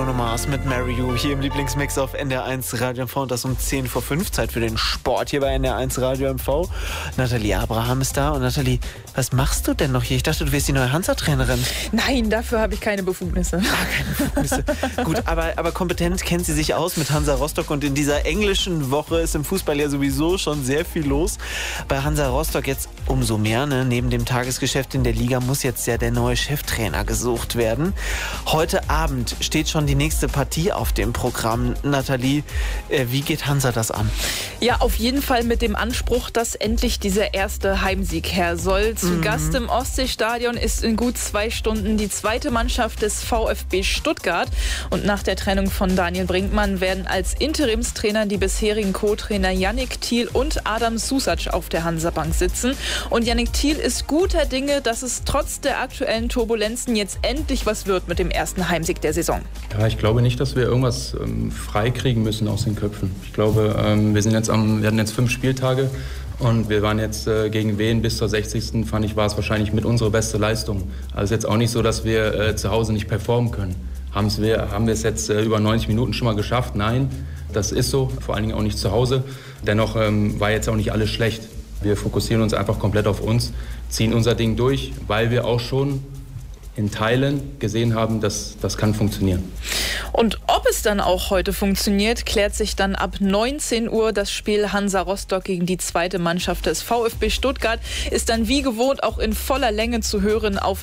Bruno Mars mit Marry You hier im Lieblingsmix auf NDR1 Radio MV und das um 10 vor 5. Zeit für den Sport hier bei NDR1 Radio MV. Nathalie Abraham ist da. Und Nathalie, was machst du denn noch hier? Ich dachte, du wärst die neue Hansa-Trainerin. Nein, dafür habe ich keine Befugnisse. Keine Befugnisse. Gut, aber kompetent kennt sie sich aus mit Hansa Rostock und in dieser englischen Woche ist im Fußball ja sowieso schon sehr viel los. Bei Hansa Rostock jetzt umso mehr, ne? Neben dem Tagesgeschäft in der Liga muss jetzt ja der neue Cheftrainer gesucht werden. Heute Abend steht schon die nächste Partie auf dem Programm. Nathalie, wie geht Hansa das an? Ja, auf jeden Fall mit dem Anspruch, dass endlich dieser erste Heimsieg her soll. Zu Gast im Ostseestadion ist in gut 2 Stunden die zweite Mannschaft des VfB Stuttgart. Und nach der Trennung von Daniel Brinkmann werden als Interimstrainer die bisherigen Co-Trainer Yannick Thiel und Adam Susac auf der Hansa-Bank sitzen. Und Yannick Thiel ist guter Dinge, dass es trotz der aktuellen Turbulenzen jetzt endlich was wird mit dem ersten Heimsieg der Saison. Ja, ich glaube nicht, dass wir irgendwas freikriegen müssen aus den Köpfen. Ich glaube, wir hatten jetzt 5 Spieltage und wir waren jetzt gegen Wien bis zur 60. fand ich, war es wahrscheinlich mit unserer beste Leistung. Also jetzt auch nicht so, dass wir zu Hause nicht performen können. Haben wir es jetzt über 90 Minuten schon mal geschafft? Nein, das ist so, vor allen Dingen auch nicht zu Hause. Dennoch war jetzt auch nicht alles schlecht. Wir fokussieren uns einfach komplett auf uns, ziehen unser Ding durch, weil wir auch schon in Teilen gesehen haben, dass das kann funktionieren. Und ob es dann auch heute funktioniert, klärt sich dann ab 19 Uhr. Das Spiel Hansa Rostock gegen die zweite Mannschaft des VfB Stuttgart ist dann wie gewohnt auch in voller Länge zu hören auf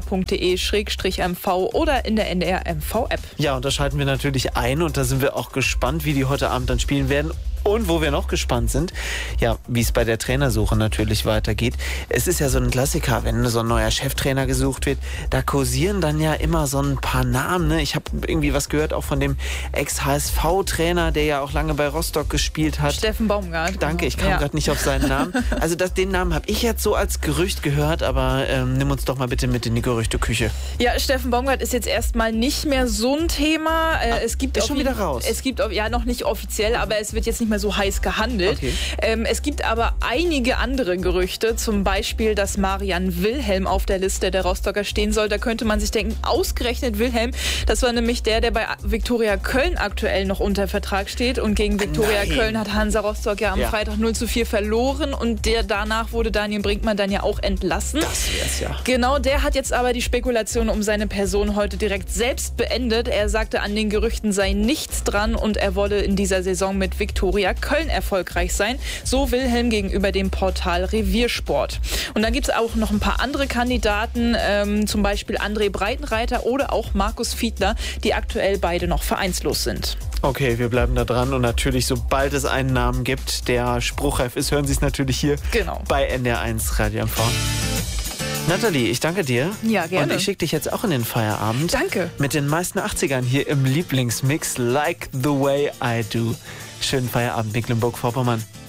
ndr.de/mv oder in der NDR MV-App. Ja, und da schalten wir natürlich ein und da sind wir auch gespannt, wie die heute Abend dann spielen werden. Und wo wir noch gespannt sind, ja, wie es bei der Trainersuche natürlich weitergeht. Es ist ja so ein Klassiker, wenn so ein neuer Cheftrainer gesucht wird, da kursieren dann ja immer so ein paar Namen. Ne? Ich habe irgendwie was gehört, auch von dem Ex-HSV-Trainer, der ja auch lange bei Rostock gespielt hat. Steffen Baumgart. Danke, ich kam gerade nicht auf seinen Namen. Also den Namen habe ich jetzt so als Gerücht gehört, aber nimm uns doch mal bitte mit in die Gerüchteküche. Ja, Steffen Baumgart ist jetzt erstmal nicht mehr so ein Thema. Es gibt ist schon wieder raus. Es gibt, ja, noch nicht offiziell, aber es wird jetzt nicht mehr so heiß gehandelt. Okay. Es gibt aber einige andere Gerüchte, zum Beispiel, dass Marian Wilhelm auf der Liste der Rostocker stehen soll. Da könnte man sich denken, ausgerechnet Wilhelm, das war nämlich der bei Viktoria Köln aktuell noch unter Vertrag steht und gegen Viktoria Köln hat Hansa Rostock ja am Freitag 0:4 verloren und danach wurde Daniel Brinkmann dann ja auch entlassen. Das wär's ja. Genau, der hat jetzt aber die Spekulation um seine Person heute direkt selbst beendet. Er sagte, an den Gerüchten sei nichts dran und er wolle in dieser Saison mit Viktoria Köln erfolgreich sein. So Wilhelm gegenüber dem Portal Reviersport. Und dann gibt es auch noch ein paar andere Kandidaten, zum Beispiel André Breitenreiter oder auch Markus Fiedler, die aktuell beide noch vereinslos sind. Okay, wir bleiben da dran und natürlich, sobald es einen Namen gibt, der spruchreif ist, hören Sie es natürlich hier bei NDR1 Radio MV. Nathalie, ich danke dir. Ja, gerne. Und ich schicke dich jetzt auch in den Feierabend. Danke. Mit den meisten 80ern hier im Lieblingsmix Like the Way I Do. Schönen Feierabend, Mecklenburg-Vorpommern.